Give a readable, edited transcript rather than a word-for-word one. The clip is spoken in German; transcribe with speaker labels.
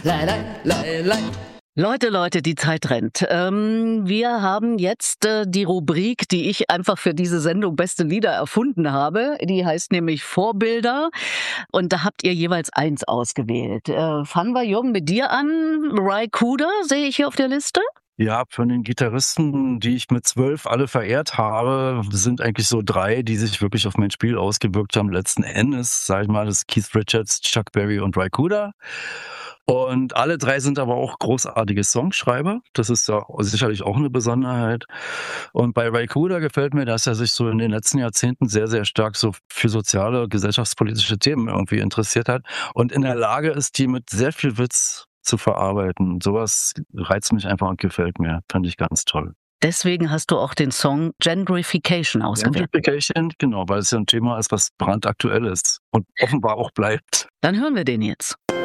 Speaker 1: Lei, lei, lei, lei.
Speaker 2: Leute, die Zeit rennt. Wir haben jetzt die Rubrik, die ich einfach für diese Sendung Beste Lieder erfunden habe. Die heißt nämlich Vorbilder. Und da habt ihr jeweils eins ausgewählt. Fangen wir, Jürgen, mit dir an. Ry Cooder sehe ich hier auf der Liste.
Speaker 3: Ja, von den Gitarristen, die ich mit 12 alle verehrt habe, sind eigentlich so 3, die sich wirklich auf mein Spiel ausgewirkt haben. Letzten Endes, sag ich mal, das ist Keith Richards, Chuck Berry und Ry Cooder. Und alle 3 sind aber auch großartige Songschreiber. Das ist ja sicherlich auch eine Besonderheit. Und bei Ry Cooder gefällt mir, dass er sich so in den letzten Jahrzehnten sehr, sehr stark so für soziale, gesellschaftspolitische Themen irgendwie interessiert hat und in der Lage ist, die mit sehr viel Witz zu verarbeiten. Sowas reizt mich einfach und gefällt mir. Fand ich ganz toll.
Speaker 2: Deswegen hast du auch den Song Gentrification ausgewählt.
Speaker 3: Gentrification, genau, weil es ja ein Thema ist, was brandaktuell ist und offenbar auch bleibt.
Speaker 2: Dann hören wir den jetzt.